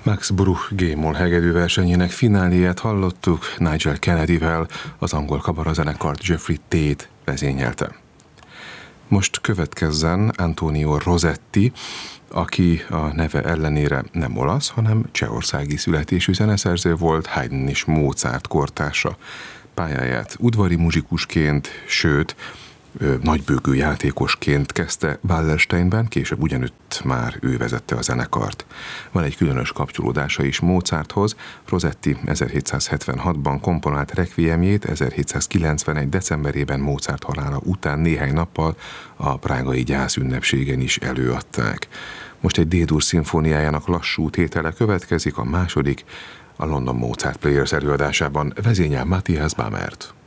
Max Bruch G-moll hegedű versenyének fináléját hallottuk, Nigel Kennedyvel, az angol kabarazenekart Jeffrey Tate vezényelte. Most következzen Antonio Rosetti, aki a neve ellenére nem olasz, hanem csehországi születésű zeneszerző volt, Haydn és Mozart kortársa. Pályáját udvari muzsikusként, sőt, nagybőgő játékosként kezdte Wallersteinben, később ugyanütt már ő vezette a zenekart. Van egy különös kapcsolódása is Mozarthoz. Rosetti 1776-ban komponált requiemjét, 1791. decemberében Mozart halála után néhány nappal a prágai gyászünnepségen is előadták. Most egy D-dur szimfóniájának lassú tétele következik, a második, a London Mozart Players előadásában vezényel Matthias Bamert.